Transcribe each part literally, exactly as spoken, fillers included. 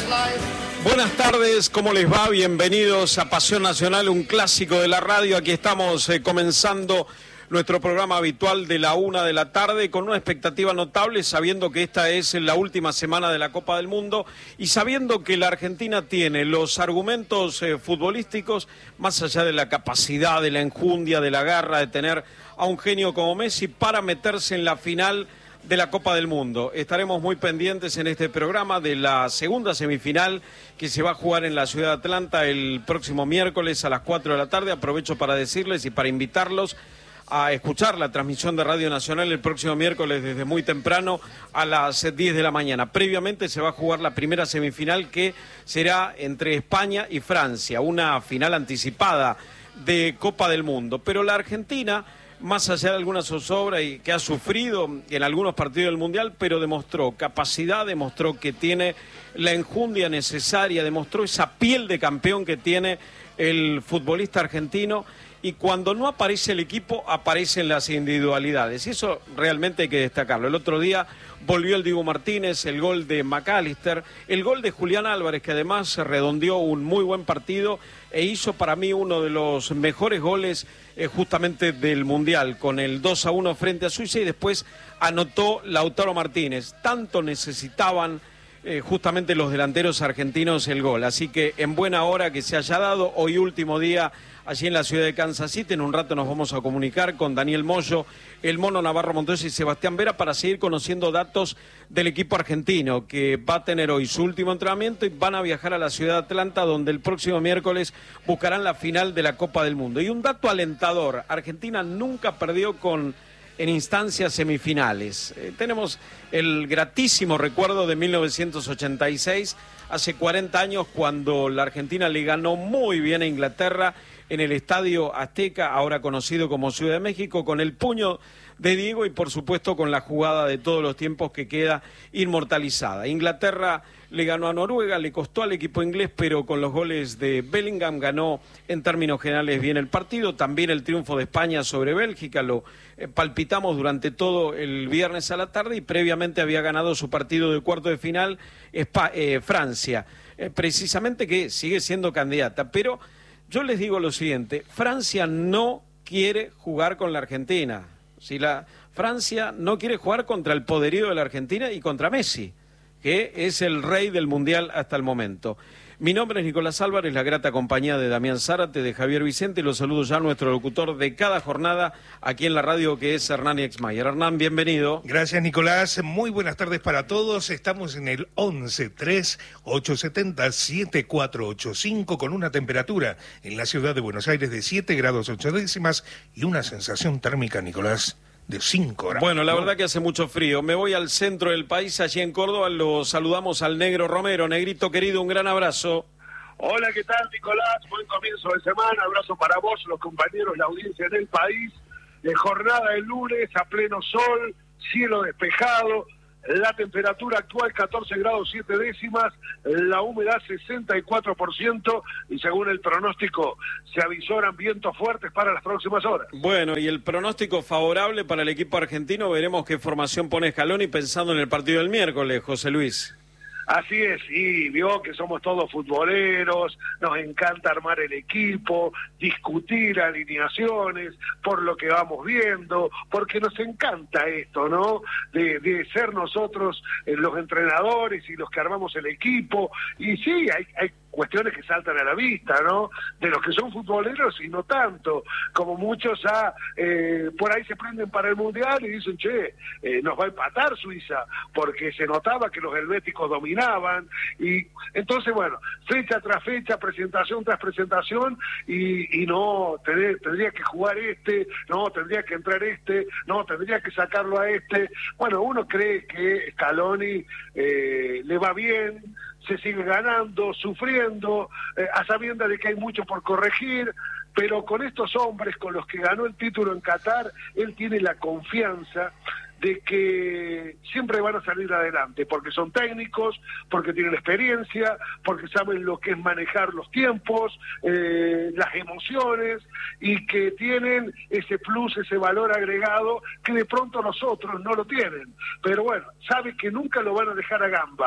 Buenas tardes, ¿cómo les va? Bienvenidos a Pasión Nacional, un clásico de la radio. Aquí estamos eh, comenzando nuestro programa habitual de la una de la tarde con una expectativa notable, sabiendo que esta es la última semana de la Copa del Mundo y sabiendo que la Argentina tiene los argumentos eh, futbolísticos, más allá de la capacidad, de la enjundia, de la garra, de tener a un genio como Messi para meterse en la final de la Copa del Mundo. Estaremos muy pendientes en este programa de la segunda semifinal que se va a jugar en la ciudad de Atlanta el próximo miércoles a las cuatro de la tarde. Aprovecho para decirles y para invitarlos a escuchar la transmisión de Radio Nacional el próximo miércoles desde muy temprano a las diez de la mañana. Previamente se va a jugar la primera semifinal que será entre España y Francia, una final anticipada de Copa del Mundo. Pero la Argentina, más allá de alguna zozobra y que ha sufrido en algunos partidos del Mundial, pero demostró capacidad, demostró que tiene la enjundia necesaria, demostró esa piel de campeón que tiene el futbolista argentino, y cuando no aparece el equipo, aparecen las individualidades, y eso realmente hay que destacarlo. El otro día volvió el Dibu Martínez, el gol de McAllister, el gol de Julián Álvarez, que además se redondeó un muy buen partido e hizo para mí uno de los mejores goles eh, justamente del Mundial, con el dos a uno frente a Suiza, y después anotó Lautaro Martínez. Tanto necesitaban eh, justamente los delanteros argentinos el gol, así que en buena hora que se haya dado. Hoy último día allí en la ciudad de Kansas City. En un rato nos vamos a comunicar con Daniel Moyo, el Mono Navarro Montoya y Sebastián Vera para seguir conociendo datos del equipo argentino, que va a tener hoy su último entrenamiento y van a viajar a la ciudad de Atlanta, donde el próximo miércoles buscarán la final de la Copa del Mundo. Y un dato alentador: Argentina nunca perdió con en instancias semifinales. Eh, tenemos el gratísimo recuerdo de mil novecientos ochenta y seis, hace cuarenta años, cuando la Argentina le ganó muy bien a Inglaterra en el Estadio Azteca, ahora conocido como Ciudad de México, con el puño de Diego y por supuesto con la jugada de todos los tiempos que queda inmortalizada. Inglaterra le ganó a Noruega, le costó al equipo inglés, pero con los goles de Bellingham ganó en términos generales bien el partido. También el triunfo de España sobre Bélgica lo eh, palpitamos durante todo el viernes a la tarde, y previamente había ganado su partido de cuarto de final Espa eh, Francia, eh, precisamente, que sigue siendo candidata. Pero yo les digo lo siguiente: Francia no quiere jugar con la Argentina. Si la Francia no quiere jugar contra el poderío de la Argentina y contra Messi, que es el rey del Mundial hasta el momento. Mi nombre es Nicolás Álvarez, la grata compañía de Damián Zárate, de Javier Vicente, y los saludo ya a nuestro locutor de cada jornada aquí en la radio, que es Hernán Exmayer. Hernán, bienvenido. Gracias, Nicolás. Muy buenas tardes para todos. Estamos en el once tres ocho siete cero siete cuatro ocho cinco con una temperatura en la ciudad de Buenos Aires de siete grados ocho décimas y una sensación térmica, Nicolás, de cinco grados. Bueno, la verdad que hace mucho frío. Me voy al centro del país, allí en Córdoba. Lo saludamos al Negro Romero. Negrito querido, un gran abrazo. Hola, ¿qué tal, Nicolás? Buen comienzo de semana. Abrazo para vos, los compañeros, la audiencia del país. De jornada de lunes a pleno sol, cielo despejado. La temperatura actual catorce grados siete décimas, la humedad sesenta y cuatro por ciento y según el pronóstico se avisoran vientos fuertes para las próximas horas. Bueno, y el pronóstico favorable para el equipo argentino. Veremos qué formación pone Scaloni pensando en el partido del miércoles, José Luis. Así es, y vio que somos todos futboleros, nos encanta armar el equipo, discutir alineaciones, por lo que vamos viendo, porque nos encanta esto, ¿no? De, de ser nosotros eh, los entrenadores y los que armamos el equipo, y sí, hay, hay cuestiones que saltan a la vista, ¿no? De los que son futboleros y no tanto, como muchos ya eh, por ahí se prenden para el Mundial y dicen, che, eh, nos va a empatar Suiza, porque se notaba que los helvéticos dominaban, y entonces, bueno, fecha tras fecha, presentación tras presentación, y, y no, tendría, tendría que jugar este, no, tendría que entrar este, no, tendría que sacarlo a este. Bueno, uno cree que Scaloni eh, le va bien, se sigue ganando, sufriendo, eh, a sabiendas de que hay mucho por corregir, pero con estos hombres con los que ganó el título en Qatar, él tiene la confianza de que siempre van a salir adelante, porque son técnicos, porque tienen experiencia, porque saben lo que es manejar los tiempos, eh, las emociones, y que tienen ese plus, ese valor agregado que de pronto nosotros no lo tienen. Pero bueno, sabe que nunca lo van a dejar a gamba.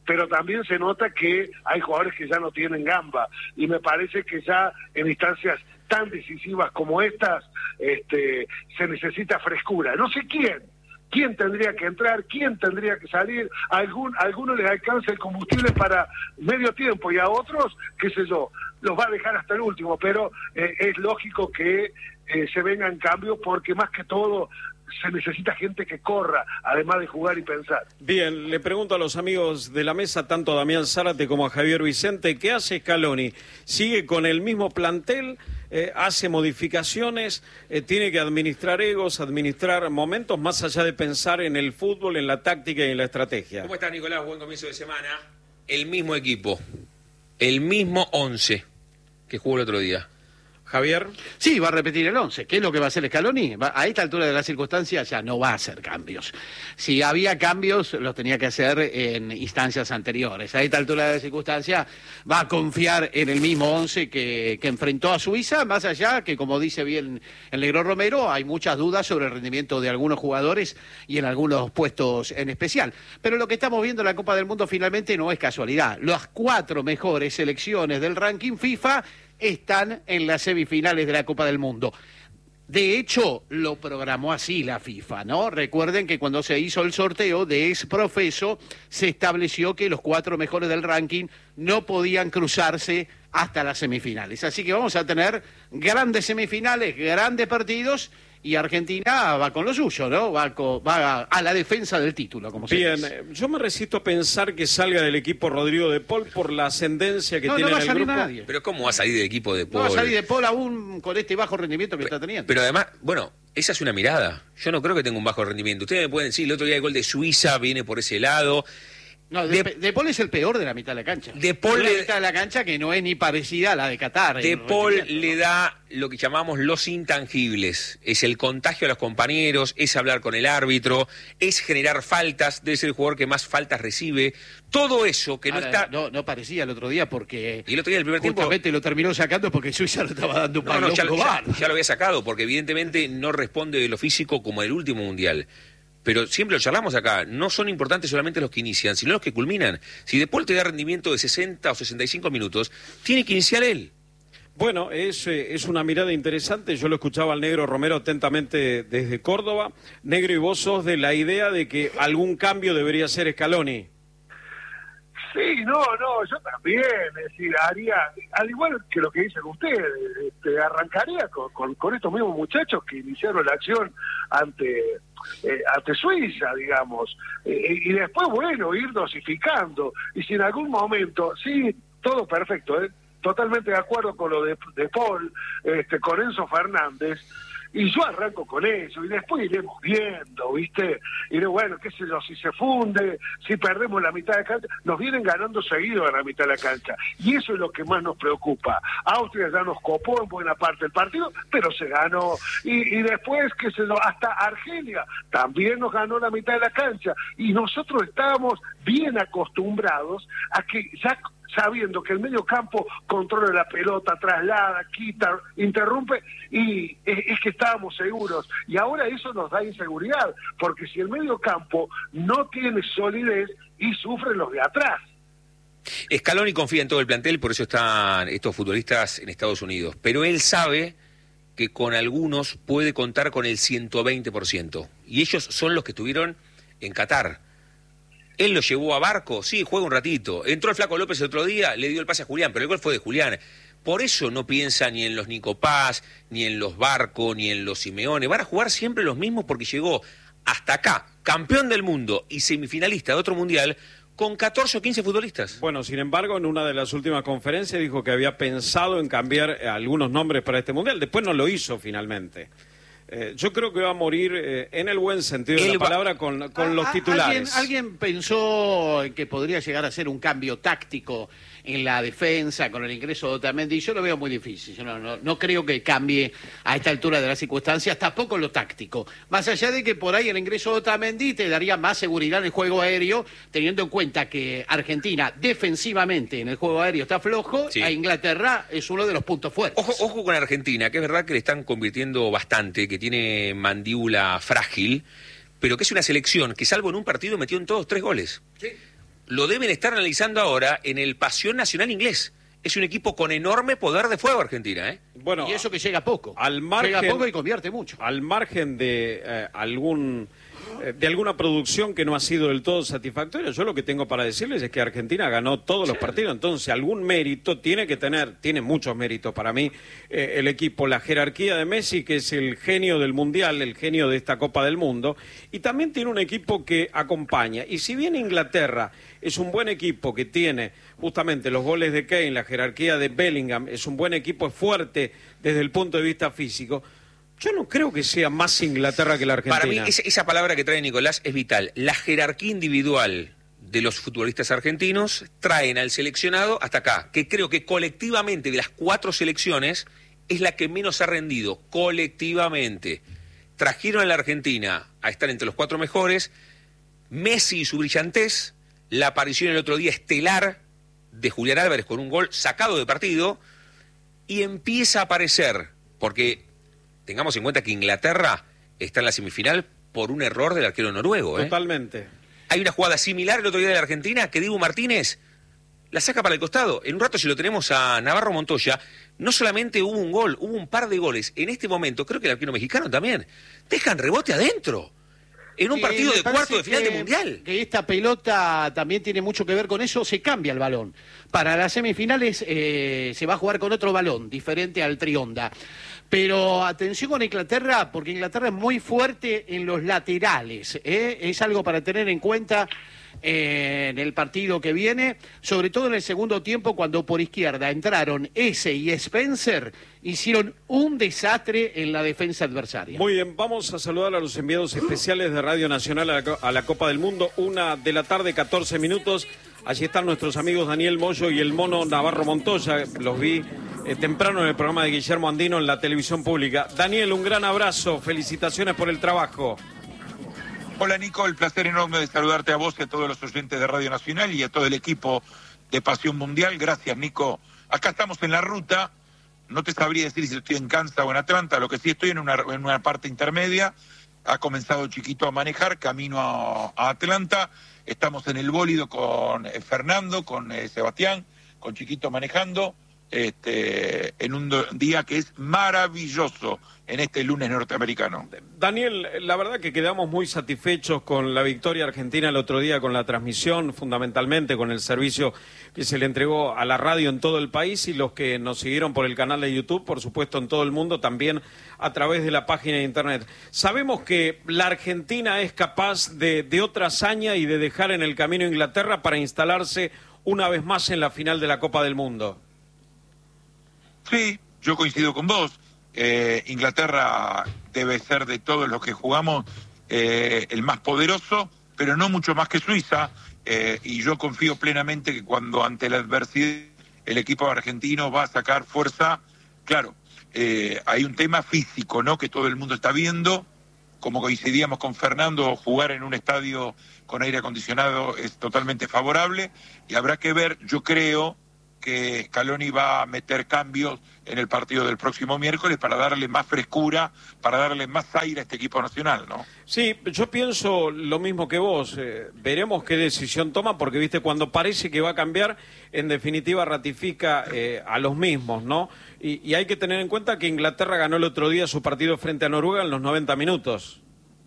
pero también se nota que hay jugadores que ya no tienen gamba, y me parece que ya en instancias tan decisivas como estas, este, se necesita frescura. No sé quién, quién tendría que entrar, quién tendría que salir. A algún, a algunos les alcanza el combustible para medio tiempo y a otros, qué sé yo, los va a dejar hasta el último, pero eh, es lógico que eh, se vengan cambios, porque más que todo se necesita gente que corra, además de jugar y pensar. Bien, le pregunto a los amigos de la mesa, tanto a Damián Zárate como a Javier Vicente, ¿qué hace Scaloni? ¿Sigue con el mismo plantel? Eh, ¿Hace modificaciones? Eh, ¿Tiene que administrar egos, administrar momentos, más allá de pensar en el fútbol, en la táctica y en la estrategia? ¿Cómo estás, Nicolás? Buen comienzo de semana. El mismo equipo, el mismo once que jugó el otro día. Javier. Sí, va a repetir el once. ¿Qué es lo que va a hacer Scaloni? Va, a esta altura de las circunstancias ya no va a hacer cambios. Si había cambios, los tenía que hacer en instancias anteriores. A esta altura de las circunstancias va a confiar en el mismo once que, que enfrentó a Suiza, más allá que, como dice bien el Negro Romero, hay muchas dudas sobre el rendimiento de algunos jugadores y en algunos puestos en especial. Pero lo que estamos viendo en la Copa del Mundo finalmente no es casualidad. Las cuatro mejores selecciones del ranking FIFA están en las semifinales de la Copa del Mundo. De hecho, lo programó así la FIFA, ¿no? Recuerden que cuando se hizo el sorteo de ex profeso, se estableció que los cuatro mejores del ranking no podían cruzarse hasta las semifinales. Así que vamos a tener grandes semifinales, grandes partidos, y Argentina va con lo suyo, ¿no? Va, con, va a, a la defensa del título, como se Bien, dice. yo me resisto a pensar que salga del equipo Rodrigo de Paul por la ascendencia que no, tiene no va en a el salir grupo. nadie. Pero ¿cómo va a salir del equipo de Paul? No va a salir de Paul aún con este bajo rendimiento que pero, está teniendo. Pero además, bueno, esa es una mirada. Yo no creo que tenga un bajo rendimiento. Ustedes me pueden decir, el otro día el gol de Suiza viene por ese lado. No, de, de, de Paul es el peor de la mitad de la cancha. De Paul la le, mitad de la cancha que no es ni parecida a la de Qatar. De Paul le da lo que llamamos los intangibles. Es el contagio a los compañeros, es hablar con el árbitro, es generar faltas, debe ser el jugador que más faltas recibe. Todo eso que no Ahora, está... No, no parecía el otro día porque... Y el otro día, el primer tiempo... Justamente lo terminó sacando porque Suiza lo estaba dando un No, no, ya, global. ya, ya lo había sacado, porque evidentemente no responde de lo físico como el último mundial. Pero siempre lo charlamos acá, no son importantes solamente los que inician, sino los que culminan. Si De Paul te da rendimiento de sesenta o sesenta y cinco minutos, tiene que iniciar él. Bueno, es, es una mirada interesante. Yo lo escuchaba al Negro Romero atentamente desde Córdoba. Negro, y vos sos de la idea de que algún cambio debería hacer Scaloni. Sí, no, no, yo también, es decir, haría, al igual que lo que dicen ustedes, este, arrancaría con, con, con estos mismos muchachos que iniciaron la acción ante, eh, ante Suiza, digamos, eh, y después, bueno, ir dosificando, y si en algún momento, sí, todo perfecto, ¿eh? Totalmente de acuerdo con lo de, de Paul, este, con Enzo Fernández, y yo arranco con eso, y después iremos viendo, ¿viste? Y de, bueno, qué sé yo, si se funde, si perdemos la mitad de cancha, nos vienen ganando seguido a la mitad de la cancha, y eso es lo que más nos preocupa. Austria ya nos copó en buena parte del partido, pero se ganó, y, y después, qué sé yo, hasta Argelia también nos ganó la mitad de la cancha, y nosotros estábamos bien acostumbrados a que ya... sabiendo que el medio campo controla la pelota, traslada, quita, interrumpe, y es, es que estábamos seguros. Y ahora eso nos da inseguridad, porque si el medio campo no tiene solidez, y sufren los de atrás. Scaloni confía en todo el plantel, por eso están estos futbolistas en Estados Unidos. Pero él sabe que con algunos puede contar con el ciento veinte por ciento. Y ellos son los que estuvieron en Qatar. Él lo llevó a Barco, sí, juega un ratito. Entró el Flaco López el otro día, le dio el pase a Julián, pero el gol fue de Julián. Por eso no piensa ni en los Nico Paz, ni en los Barco, ni en los Simeone. Van a jugar siempre los mismos porque llegó hasta acá, campeón del mundo y semifinalista de otro mundial, con catorce o quince futbolistas. Bueno, sin embargo, en una de las últimas conferencias dijo que había pensado en cambiar algunos nombres para este mundial. Después no lo hizo finalmente. Eh, yo creo que va a morir eh, en el buen sentido de la palabra con, con ah, los titulares. ¿Alguien, ¿Alguien pensó que podría llegar a ser un cambio táctico en la defensa con el ingreso de Otamendi? Yo lo veo muy difícil. Yo no, no, no creo que cambie a esta altura de las circunstancias, tampoco lo táctico. Más allá de que por ahí el ingreso de Otamendi te daría más seguridad en el juego aéreo, teniendo en cuenta que Argentina defensivamente en el juego aéreo está flojo, sí. A Inglaterra es uno de los puntos fuertes. Ojo, ojo con Argentina, que es verdad que le están convirtiendo bastante, que tiene mandíbula frágil, pero que es una selección que salvo en un partido metió en todos tres goles. Sí. lo deben estar analizando ahora en el Pasión Nacional inglés. Es un equipo con enorme poder de fuego Argentina, ¿eh? Bueno, y eso que llega poco. Al margen, llega poco y convierte mucho. Al margen de eh, algún eh, de alguna producción que no ha sido del todo satisfactoria, yo lo que tengo para decirles es que Argentina ganó todos los partidos, entonces algún mérito tiene que tener, tiene muchos méritos para mí eh, el equipo, la jerarquía de Messi, que es el genio del Mundial, el genio de esta Copa del Mundo, y también tiene un equipo que acompaña. Y si bien Inglaterra es un buen equipo que tiene justamente los goles de Kane, la jerarquía de Bellingham, es un buen equipo, es fuerte desde el punto de vista físico, yo no creo que sea más Inglaterra que la Argentina. Para mí esa, esa palabra que trae Nicolás es vital. La jerarquía individual de los futbolistas argentinos traen al seleccionado hasta acá, que creo que colectivamente de las cuatro selecciones es la que menos ha rendido, colectivamente. Trajeron a la Argentina a estar entre los cuatro mejores, Messi y su brillantez, la aparición el otro día estelar de Julián Álvarez con un gol sacado de partido, y empieza a aparecer, porque tengamos en cuenta que Inglaterra está en la semifinal por un error del arquero noruego. ¿eh? Totalmente. Hay una jugada similar el otro día de la Argentina que Dibu Martínez la saca para el costado. En un rato, si lo tenemos a Navarro Montoya, no solamente hubo un gol, hubo un par de goles. En este momento, creo que el arquero mexicano también, dejan rebote adentro. En un Sí, partido me de cuarto de final que, de Mundial. Que esta pelota también tiene mucho que ver con eso, se cambia el balón. Para las semifinales eh, se va a jugar con otro balón, diferente al trionda. Pero atención con Inglaterra, porque Inglaterra es muy fuerte en los laterales. ¿eh? Es algo para tener en cuenta eh, en el partido que viene, sobre todo en el segundo tiempo, cuando por izquierda entraron Eze y Spencer, hicieron un desastre en la defensa adversaria. Muy bien, vamos a saludar a los enviados especiales de Radio Nacional a la, a la Copa del Mundo, una de la tarde, catorce minutos. Allí están nuestros amigos Daniel Moyo y el mono Navarro Montoya. Los vi eh, temprano en el programa de Guillermo Andino en la televisión pública. Daniel, un gran abrazo, felicitaciones por el trabajo. Hola Nico, el placer enorme de saludarte a vos y a todos los oyentes de Radio Nacional y a todo el equipo de Pasión Mundial. Gracias Nico. Acá estamos en la ruta, no te sabría decir si estoy en Kansas o en Atlanta, lo que sí estoy en una, en una parte intermedia. Ha comenzado Chiquito a manejar, camino a, a Atlanta. Estamos en el bólido con eh, Fernando, con eh, Sebastián, con Chiquito manejando, este, en un do- día que es maravilloso en este lunes norteamericano. Daniel, la verdad que quedamos muy satisfechos con la victoria argentina el otro día, con la transmisión, fundamentalmente con el servicio que se le entregó a la radio en todo el país y los que nos siguieron por el canal de YouTube, por supuesto en todo el mundo, también a través de la página de internet. Sabemos que la Argentina es capaz de, de otra hazaña y de dejar en el camino a Inglaterra para instalarse una vez más en la final de la Copa del Mundo. Sí, yo coincido con vos. Eh, Inglaterra debe ser de todos los que jugamos eh, el más poderoso, pero no mucho más que Suiza. Eh, y yo confío plenamente que cuando ante la adversidad el equipo argentino va a sacar fuerza. Claro, eh, hay un tema físico, ¿no? Que todo el mundo está viendo. Como coincidíamos con Fernando, jugar en un estadio con aire acondicionado es totalmente favorable y habrá que ver, yo creo que Scaloni va a meter cambios en el partido del próximo miércoles para darle más frescura, para darle más aire a este equipo nacional, ¿no? Sí, yo pienso lo mismo que vos. Eh, veremos qué decisión toma, porque viste, cuando parece que va a cambiar, en definitiva ratifica eh, a los mismos, ¿no? Y, y hay que tener en cuenta que Inglaterra ganó el otro día su partido frente a Noruega en los noventa minutos.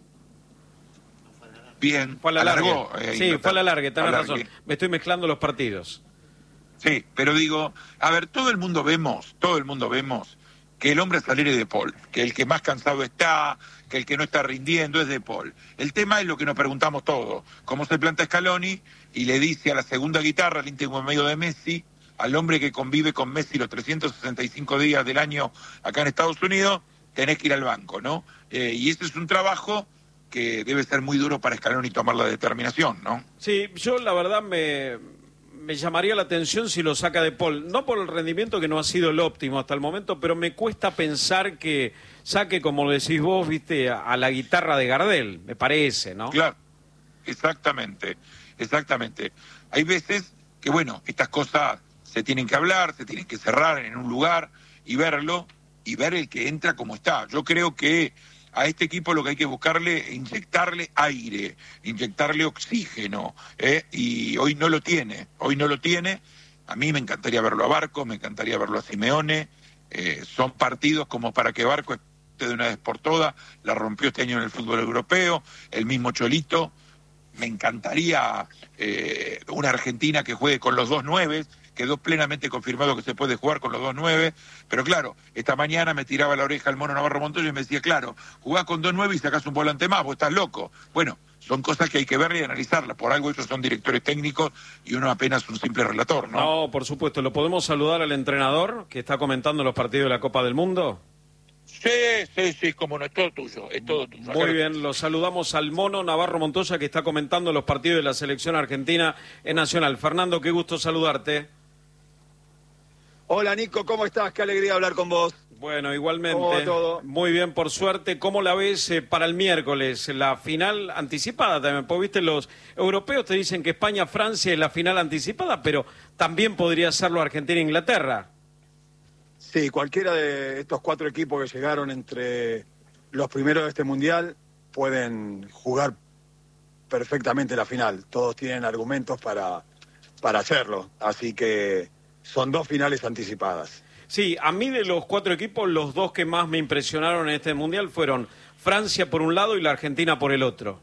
Bien, Fue a la alargó, larga. eh, sí, fue a la larga, tenés Alargue. razón. Me estoy mezclando los partidos. Sí, pero digo, a ver, todo el mundo vemos, todo el mundo vemos que el hombre a salir es De Paul, que el que más cansado está, que el que no está rindiendo es De Paul. El tema es lo que nos preguntamos todos, cómo se planta Scaloni y le dice a la segunda guitarra, al íntimo medio de Messi, al hombre que convive con Messi los trescientos sesenta y cinco días del año acá en Estados Unidos, tenés que ir al banco, ¿no? Eh, y ese es un trabajo que debe ser muy duro para Scaloni tomar la determinación, ¿no? Sí, yo la verdad me, me llamaría la atención si lo saca De Paul, no por el rendimiento que no ha sido el óptimo hasta el momento, pero me cuesta pensar que saque, como decís vos, viste, a, a la guitarra de Gardel, me parece, ¿no? Claro, exactamente, exactamente. Hay veces que, bueno, estas cosas se tienen que hablar, se tienen que cerrar en un lugar y verlo, y ver el que entra como está. Yo creo que a este equipo lo que hay que buscarle, inyectarle aire, inyectarle oxígeno, ¿eh? Y hoy no lo tiene, hoy no lo tiene. A mí me encantaría verlo a Barco, me encantaría verlo a Simeone. Eh, son partidos como para que Barco esté de una vez por todas, la rompió este año en el fútbol europeo, el mismo Cholito. Me encantaría eh, una Argentina que juegue con los dos nueves, quedó plenamente confirmado que se puede jugar con los dos nueve, pero claro, esta mañana me tiraba la oreja el mono Navarro Montoya y me decía, claro, jugás con dos nueve y sacás un volante más, vos estás loco. Bueno, son cosas que hay que ver y analizarlas, por algo ellos son directores técnicos y uno apenas un simple relator, ¿no? No, por supuesto, ¿lo podemos saludar al entrenador que está comentando los partidos de la Copa del Mundo? Sí, sí, sí, como no, es todo tuyo, es todo tuyo. Muy bien, lo saludamos al mono Navarro Montoya que está comentando los partidos de la selección argentina en Nacional. Fernando, qué gusto saludarte. Hola Nico, ¿cómo estás? Qué alegría hablar con vos. Bueno, igualmente. ¿Cómo va todo? Muy bien, por suerte. ¿Cómo la ves eh, para el miércoles? La final anticipada también. Porque viste, los europeos te dicen que España-Francia es la final anticipada, pero también podría serlo Argentina-Inglaterra. Sí, cualquiera de estos cuatro equipos que llegaron entre los primeros de este mundial pueden jugar perfectamente la final. Todos tienen argumentos para, para hacerlo. Así que son dos finales anticipadas. Sí, a mí de los cuatro equipos, los dos que más me impresionaron en este mundial fueron Francia por un lado y la Argentina por el otro.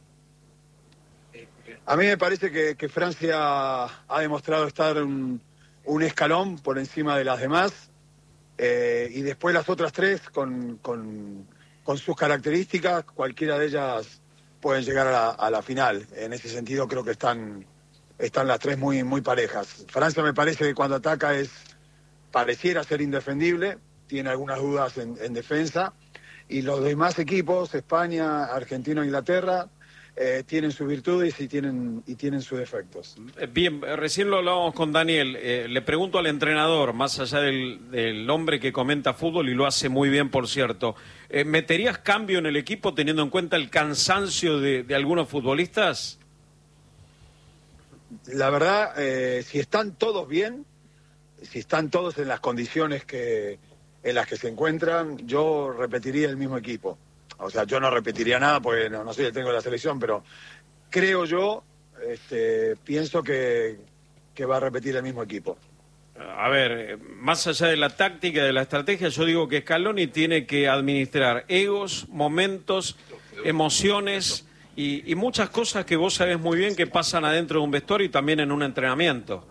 A mí me parece que, que Francia ha demostrado estar un, un escalón por encima de las demás. Eh, y después las otras tres, con, con, con sus características, cualquiera de ellas pueden llegar a la, a la final. En ese sentido creo que están, están las tres muy, muy parejas. Francia me parece que cuando ataca es pareciera ser indefendible, tiene algunas dudas en, en defensa, y los demás equipos, España, Argentina, Inglaterra, eh, tienen sus virtudes y tienen, y tienen sus defectos. Bien, recién lo hablábamos con Daniel, eh, le pregunto al entrenador, más allá del, del hombre que comenta fútbol y lo hace muy bien, por cierto, eh, ¿meterías cambio en el equipo teniendo en cuenta el cansancio de, de algunos futbolistas? La verdad, eh, si están todos bien, si están todos en las condiciones que en las que se encuentran, yo repetiría el mismo equipo. O sea, yo no repetiría nada porque no, no soy el técnico de la selección, pero creo yo, este, pienso que, que va a repetir el mismo equipo. A ver, más allá de la táctica, de la estrategia, yo digo que Scaloni tiene que administrar egos, momentos, emociones y, y muchas cosas que vos sabés muy bien que pasan adentro de un vestuario y también en un entrenamiento.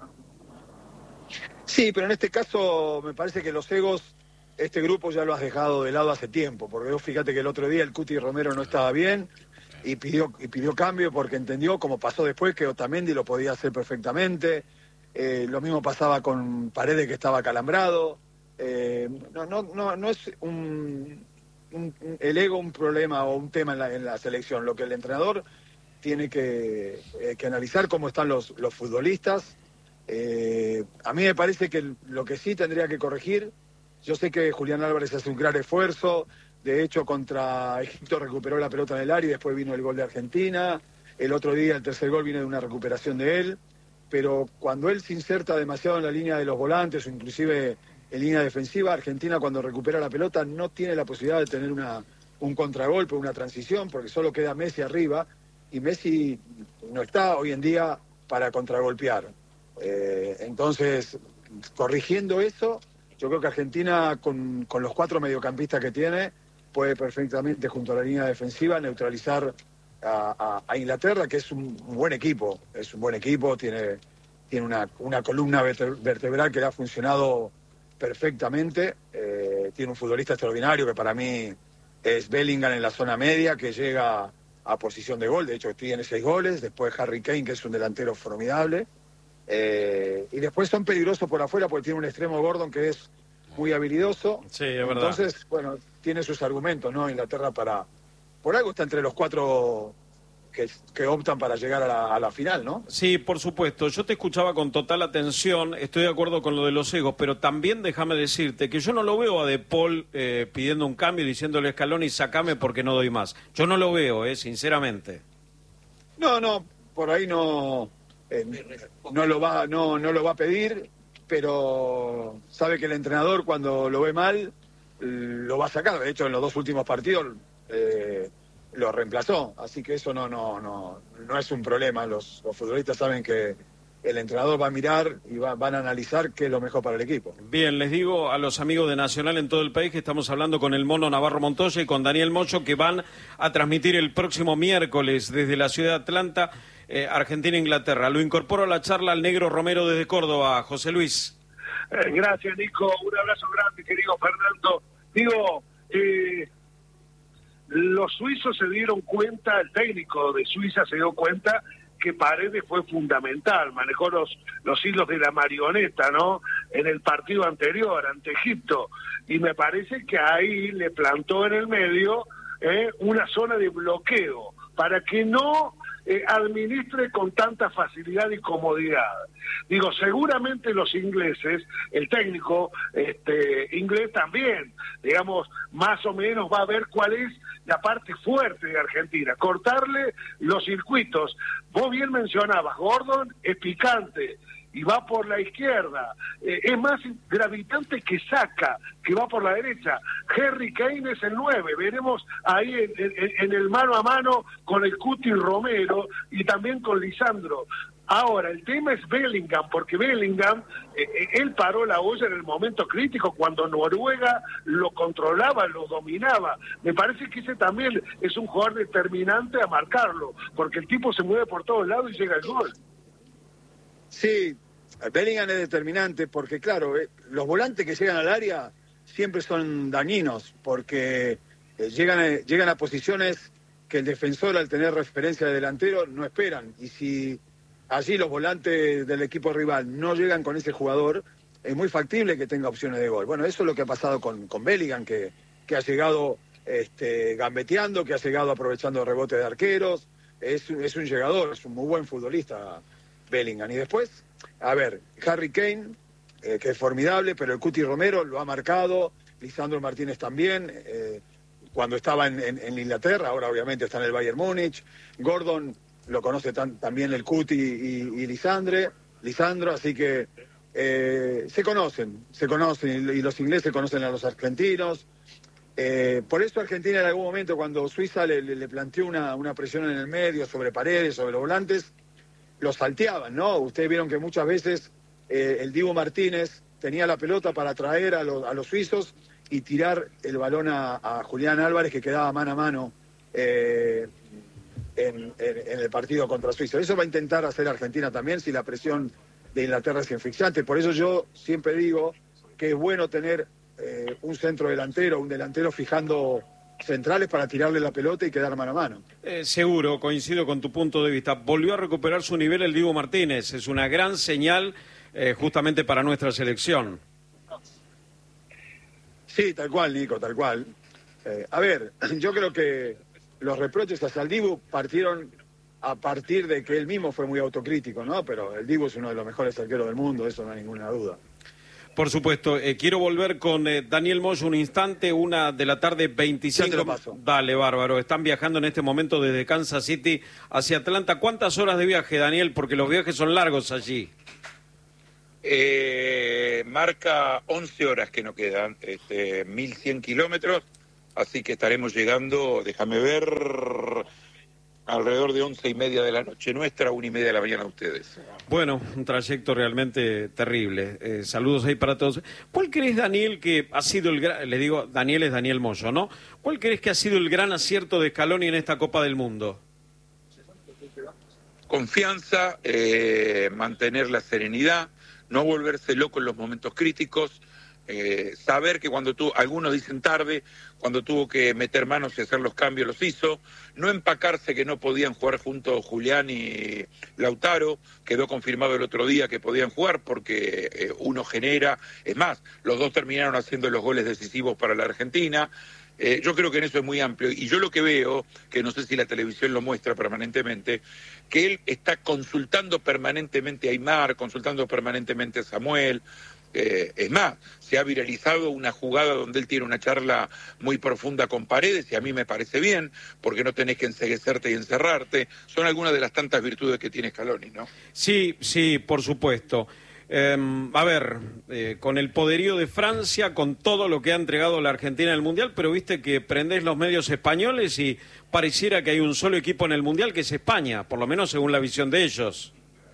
Sí, pero en este caso me parece que los egos, este grupo ya lo has dejado de lado hace tiempo, porque vos fíjate que el otro día el Cuti Romero no estaba bien y pidió, y pidió cambio porque entendió, como pasó después, que Otamendi lo podía hacer perfectamente. Eh, lo mismo pasaba con Paredes, que estaba acalambrado. Eh, no, no, no, no es un, un, el ego un problema o un tema en la, en la selección. Lo que el entrenador tiene que, eh, que analizar cómo están los, los futbolistas. Eh, a mí me parece que lo que sí tendría que corregir, yo sé que Julián Álvarez hace un gran esfuerzo, de hecho contra Egipto recuperó la pelota en el área y después vino el gol de Argentina, el otro día el tercer gol viene de una recuperación de él, pero cuando él se inserta demasiado en la línea de los volantes o inclusive en línea defensiva, Argentina cuando recupera la pelota no tiene la posibilidad de tener una, un contragolpe, una transición, porque solo queda Messi arriba y Messi no está hoy en día para contragolpear. Eh, entonces, corrigiendo eso, yo creo que Argentina, con, con los cuatro mediocampistas que tiene, puede perfectamente, junto a la línea defensiva, neutralizar a, a, a Inglaterra, que es un, un buen equipo, es un buen equipo, tiene, tiene una, una columna vertebral que le ha funcionado perfectamente, eh, tiene un futbolista extraordinario que para mí es Bellingham en la zona media, que llega a posición de gol, de hecho tiene seis goles, después Harry Kane, que es un delantero formidable. Eh, y después son peligrosos por afuera porque tiene un extremo Gordon que es muy habilidoso. Sí, es verdad. Entonces, bueno, tiene sus argumentos, ¿no? Inglaterra para... Por algo está entre los cuatro que, que optan para llegar a la, a la final, ¿no? Sí, por supuesto. Yo te escuchaba con total atención, estoy de acuerdo con lo de los egos, pero también déjame decirte que yo no lo veo a De Paul eh, pidiendo un cambio y diciéndole a Scaloni, sacame porque no doy más. Yo no lo veo, eh, sinceramente. No, no, por ahí no... Eh, no lo va no no lo va a pedir, pero sabe que el entrenador cuando lo ve mal lo va a sacar. De hecho, en los dos últimos partidos eh, lo reemplazó, así que eso no no no no es un problema. Los, los futbolistas saben que el entrenador va a mirar y va, van a analizar qué es lo mejor para el equipo. Bien, les digo a los amigos de Nacional en todo el país que estamos hablando con el Mono Navarro Montoya y con Daniel Moyo, que van a transmitir el próximo miércoles desde la ciudad de Atlanta, eh, Argentina-Inglaterra. Lo incorporo a la charla al Negro Romero desde Córdoba, José Luis. Eh, gracias, Nico. Un abrazo grande, querido Fernando. Digo, eh, los suizos se dieron cuenta, el técnico de Suiza se dio cuenta que Paredes fue fundamental, manejó los, los hilos de la marioneta, ¿no?, en el partido anterior ante Egipto, y me parece que ahí le plantó en el medio eh, una zona de bloqueo, para que no eh, administre con tanta facilidad y comodidad. Digo, seguramente los ingleses, el técnico este, inglés también, digamos, más o menos va a ver cuál es la parte fuerte de Argentina, cortarle los circuitos. Vos bien mencionabas, Gordon es picante y va por la izquierda, eh, es más gravitante que Saka, que va por la derecha. Harry Kane es el nueve, veremos ahí en, en, en el mano a mano con el Cuti Romero y también con Lisandro. Ahora, el tema es Bellingham, porque Bellingham, eh, él paró la olla en el momento crítico, cuando Noruega lo controlaba, lo dominaba. Me parece que ese también es un jugador determinante a marcarlo, porque el tipo se mueve por todos lados y llega al gol. Sí, Bellingham es determinante porque, claro, eh, los volantes que llegan al área siempre son dañinos, porque eh, llegan, a, llegan a posiciones que el defensor, al tener referencia de delantero, no esperan. Y si allí los volantes del equipo rival no llegan con ese jugador, es muy factible que tenga opciones de gol. Bueno, eso es lo que ha pasado con, con Bellingham, que, que ha llegado este, gambeteando, que ha llegado aprovechando rebotes de arqueros. Es, es un llegador, es un muy buen futbolista Bellingham. Y después, a ver, Harry Kane, eh, que es formidable, pero el Cuti Romero lo ha marcado, Lisandro Martínez también, eh, cuando estaba en, en, en Inglaterra, ahora obviamente está en el Bayern Múnich. Gordon lo conoce tan, también el Cuti y, y Lisandre, Lisandro, así que eh, se conocen, se conocen, y los ingleses conocen a los argentinos. Eh, por eso Argentina en algún momento, cuando Suiza le, le, le planteó una, una presión en el medio, sobre Paredes, sobre los volantes, los salteaban, ¿no? Ustedes vieron que muchas veces eh, el Dibu Martínez tenía la pelota para atraer a, lo, a los suizos y tirar el balón a, a Julián Álvarez, que quedaba mano a mano eh, en, en, en el partido contra Suiza. Eso va a intentar hacer Argentina también si la presión de Inglaterra es asfixiante. Por eso yo siempre digo que es bueno tener eh, un centro delantero, un delantero fijando centrales para tirarle la pelota y quedar mano a mano. Eh, seguro, coincido con tu punto de vista. Volvió a recuperar su nivel el Dibu Martínez. Es una gran señal eh, justamente para nuestra selección. Sí, tal cual, Nico, tal cual. Eh, a ver, yo creo que los reproches hacia el Dibu partieron a partir de que él mismo fue muy autocrítico, ¿no? Pero el Dibu es uno de los mejores arqueros del mundo, eso no hay ninguna duda. Por supuesto, eh, quiero volver con eh, Daniel Moyo un instante, una de la tarde, veinticinco. Ya te lo paso. Dale, bárbaro. Están viajando en este momento desde Kansas City hacia Atlanta. ¿Cuántas horas de viaje, Daniel? Porque los viajes son largos allí. Eh, marca once horas que nos quedan, este, mil cien kilómetros, así que estaremos llegando, déjame ver, alrededor de once y media de la noche nuestra, una y media de la mañana de ustedes. Bueno, un trayecto realmente terrible. Eh, saludos ahí para todos. ¿Cuál crees, Daniel, que ha sido el gran... Le digo, Daniel es Daniel Moyo, ¿no? ¿Cuál crees que ha sido el gran acierto de Scaloni en esta Copa del Mundo? Confianza, eh, mantener la serenidad, no volverse loco en los momentos críticos, eh, saber que cuando tú, algunos dicen tarde, cuando tuvo que meter manos y hacer los cambios los hizo, no empacarse que no podían jugar juntos Julián y Lautaro, quedó confirmado el otro día que podían jugar porque eh, uno genera, es más, los dos terminaron haciendo los goles decisivos para la Argentina. Eh, yo creo que en eso es muy amplio, y yo lo que veo, que no sé si la televisión lo muestra permanentemente, que él está consultando permanentemente a Aimar, consultando permanentemente a Samuel. Eh, es más, se ha viralizado una jugada donde él tiene una charla muy profunda con Paredes, y a mí me parece bien, porque no tenés que enceguecerte y encerrarte. Son algunas de las tantas virtudes que tiene Scaloni, ¿no? Sí, sí, por supuesto. Eh, a ver, eh, con el poderío de Francia, con todo lo que ha entregado la Argentina en el Mundial, pero viste que prendés los medios españoles y pareciera que hay un solo equipo en el Mundial que es España, por lo menos según la visión de ellos.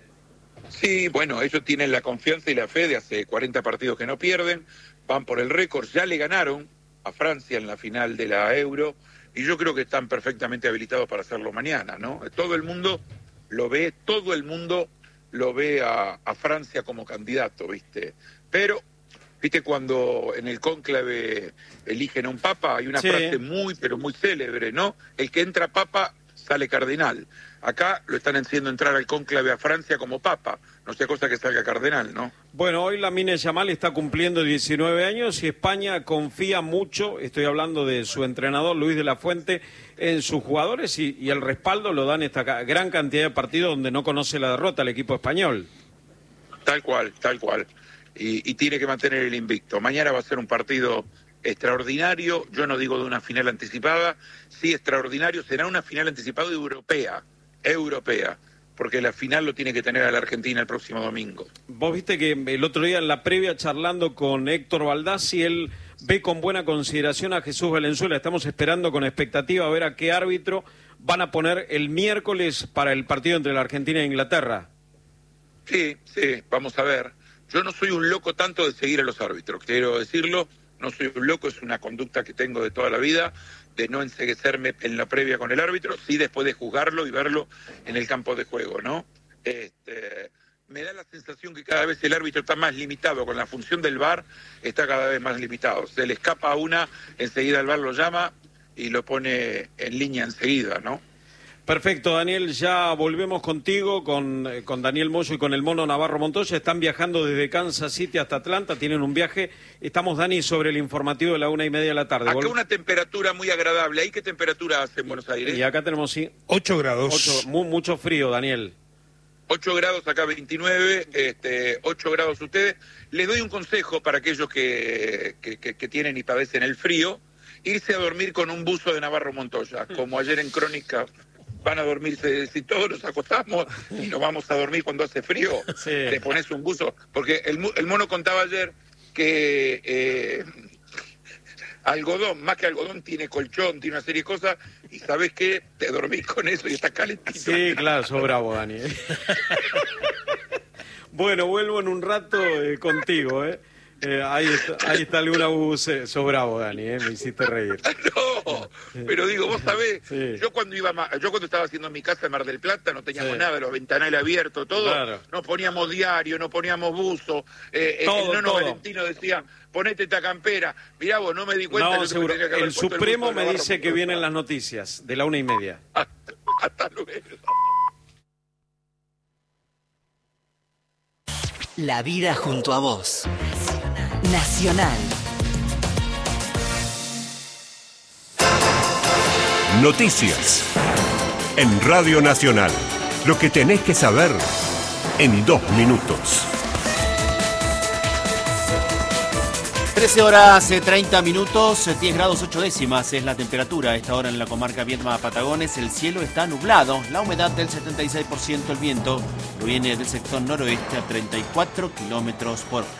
Sí, bueno, ellos tienen la confianza y la fe de hace cuarenta partidos que no pierden, van por el récord, ya le ganaron a Francia en la final de la Euro y yo creo que están perfectamente habilitados para hacerlo mañana, ¿no? Todo el mundo lo ve, todo el mundo lo ve a, a Francia como candidato, ¿viste? Pero, ¿viste cuando en el cónclave eligen a un papa? Hay una sí. frase muy, pero muy célebre, ¿no? El que entra papa sale cardenal. Acá lo están haciendo entrar al cónclave a Francia como papa, no sea cosa que salga cardenal, ¿no? Bueno, hoy Lamine Yamal está cumpliendo diecinueve años y España confía mucho, estoy hablando de su entrenador Luis de la Fuente, en sus jugadores y, y el respaldo lo dan esta gran cantidad de partidos donde no conoce la derrota el equipo español. Tal cual, tal cual. Y, y tiene que mantener el invicto. Mañana va a ser un partido extraordinario, yo no digo de una final anticipada, sí extraordinario, será una final anticipada europea, europea, porque la final lo tiene que tener a la Argentina el próximo domingo. Vos viste que el otro día en la previa charlando con Héctor Baldassi, él ve con buena consideración a Jesús Valenzuela, estamos esperando con expectativa a ver a qué árbitro van a poner el miércoles para el partido entre la Argentina e Inglaterra. Sí, sí, vamos a ver. Yo no soy un loco tanto de seguir a los árbitros, quiero decirlo, no soy un loco, es una conducta que tengo de toda la vida, de no enceguecerme en la previa con el árbitro, sí después de juzgarlo y verlo en el campo de juego, ¿no? Este, me da la sensación que cada vez el árbitro está más limitado, con la función del V A R está cada vez más limitado. Se le escapa a una, enseguida el V A R lo llama y lo pone en línea enseguida, ¿no? Perfecto, Daniel, ya volvemos contigo, con, con Daniel Moyo y con el Mono Navarro Montoya. Están viajando desde Kansas City hasta Atlanta, tienen un viaje. Estamos, Dani, sobre el informativo de la una y media de la tarde. Acá Vol- una temperatura muy agradable. ¿Ahí qué temperatura hace en Buenos Aires? Y acá tenemos, sí, ocho grados. ocho, mu- mucho frío, Daniel. ocho grados acá, veintinueve, este, ocho grados ustedes. Les doy un consejo para aquellos que, que, que, que tienen y padecen el frío, irse a dormir con un buzo de Navarro Montoya, como ayer en Crónica. Van a dormirse, si todos nos acostamos y nos vamos a dormir cuando hace frío, sí. Te pones un buzo, porque el, el mono contaba ayer que eh, algodón, más que algodón, tiene colchón, tiene una serie de cosas, y ¿sabes qué? Te dormís con eso y está calentito. Sí, claro, sos bravo, Dani. Bueno, vuelvo en un rato eh, contigo, ¿eh? Eh, ahí, está, ahí está alguna bus, eh, sos bravo, Dani, eh, me hiciste reír. No, pero digo, vos sabés, sí. yo cuando iba ma- yo cuando estaba haciendo mi casa en Mar del Plata no teníamos sí. nada, los ventanales abiertos, todo, claro. No poníamos diario, no poníamos buzo, eh, todo, el nono todo. Valentino decía, ponete esta campera, mirá vos, no me di cuenta. No, yo seguro. tenía que haber El puesto Supremo buzo de me Navarro dice que Montoya. vienen las noticias de la una y media. Hasta, hasta luego. La vida junto a vos. Nacional. Noticias. En Radio Nacional. Lo que tenés que saber en dos minutos. trece horas treinta minutos, diez grados ocho décimas es la temperatura a esta hora en la comarca Viedma Patagones. El cielo está nublado, la humedad del setenta y seis por ciento, el viento proviene del sector noroeste a treinta y cuatro kilómetros por hora.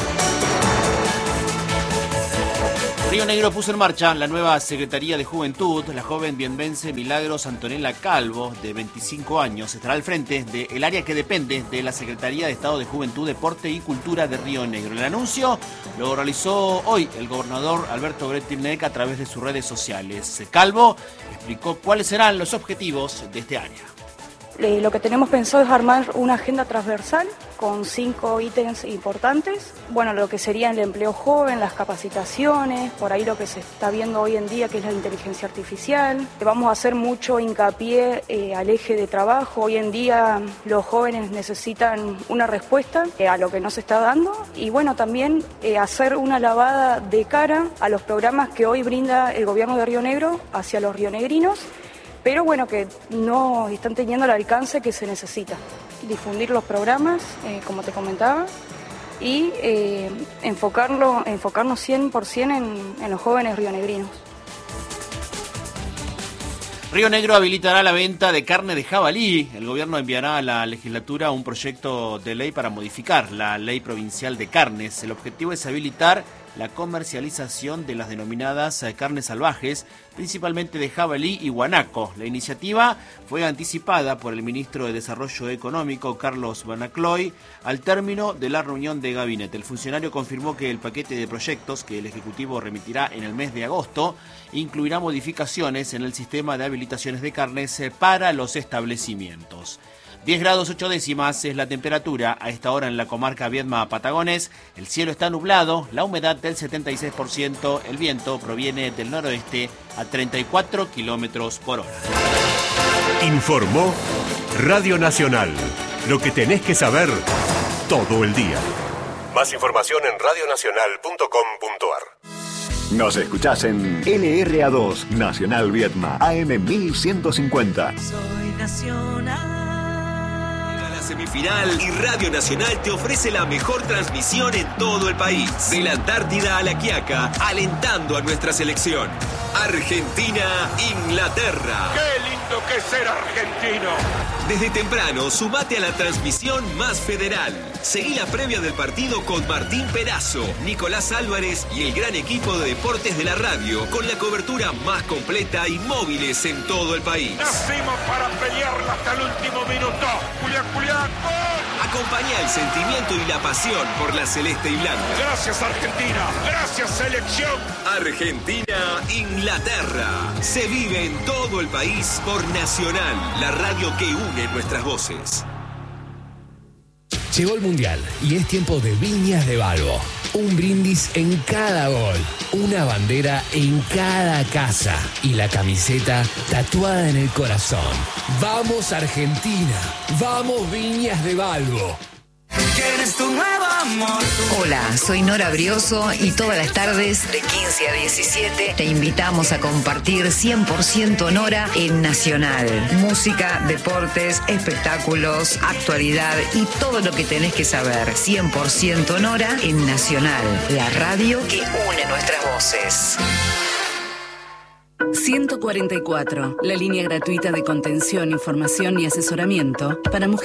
Río Negro puso en marcha la nueva Secretaría de Juventud. La joven vienbense Milagros Antonella Calvo, de veinticinco años, estará al frente del área que depende de la Secretaría de Estado de Juventud, Deporte y Cultura de Río Negro. El anuncio lo realizó hoy el gobernador Alberto Bretilnec a través de sus redes sociales. Calvo explicó cuáles serán los objetivos de este área. Eh, lo que tenemos pensado es armar una agenda transversal con cinco ítems importantes. Bueno, lo que sería el empleo joven, las capacitaciones, por ahí lo que se está viendo hoy en día que es la inteligencia artificial. Vamos a hacer mucho hincapié eh, al eje de trabajo. Hoy en día los jóvenes necesitan una respuesta eh, a lo que no se está dando y bueno, también eh, hacer una lavada de cara a los programas que hoy brinda el gobierno de Río Negro hacia los rionegrinos, pero bueno, que no están teniendo el alcance que se necesita. Difundir los programas, eh, como te comentaba, y eh, enfocarlo, enfocarnos cien por ciento en, en los jóvenes rionegrinos. Río Negro habilitará la venta de carne de jabalí. El gobierno enviará a la legislatura un proyecto de ley para modificar la ley provincial de carnes. El objetivo es habilitar la comercialización de las denominadas carnes salvajes, principalmente de jabalí y guanaco. La iniciativa fue anticipada por el ministro de Desarrollo Económico, Carlos Banacloy, al término de la reunión de gabinete. El funcionario confirmó que el paquete de proyectos que el Ejecutivo remitirá en el mes de agosto incluirá modificaciones en el sistema de habilitaciones de carnes para los establecimientos. diez grados ocho décimas es la temperatura a esta hora en la comarca Viedma-Patagones. El cielo está nublado, la humedad del setenta y seis por ciento, el viento proviene del noroeste a treinta y cuatro kilómetros por hora. Informó Radio Nacional. Lo que tenés que saber todo el día. Más información en radio nacional punto com punto a r. Nos escuchás en L R A dos, Nacional Viedma, A M mil ciento cincuenta. Soy Nacional. Semifinal y Radio Nacional te ofrece la mejor transmisión en todo el país. De la Antártida a la Quiaca, alentando a nuestra selección. Argentina-Inglaterra. ¡Qué lindo que es ser argentino! Desde temprano, sumate a la transmisión más federal. Seguí la previa del partido con Martín Perazo, Nicolás Álvarez y el gran equipo de deportes de la radio, con la cobertura más completa y móviles en todo el país. Nacimos para pelearla hasta el último minuto. Julián, Julián, ¡gol! Acompaña el sentimiento y la pasión por la celeste y blanca. Gracias, Argentina. Gracias, selección. Argentina-Inglaterra. Se vive en todo el país por Nacional, la radio que une nuestras voces. Llegó el Mundial y es tiempo de Viñas de Balbo. Un brindis en cada gol, una bandera en cada casa y la camiseta tatuada en el corazón. ¡Vamos Argentina! ¡Vamos Viñas de Balbo! ¿Quieres tu nuevo amor? Hola, soy Nora Brioso y todas las tardes de quince a diecisiete te invitamos a compartir cien por ciento Nora en Nacional. Música, deportes, espectáculos, actualidad y todo lo que tenés que saber. cien por ciento Nora en Nacional, la radio que une nuestras voces. ciento cuarenta y cuatro, la línea gratuita de contención, información y asesoramiento para mujeres.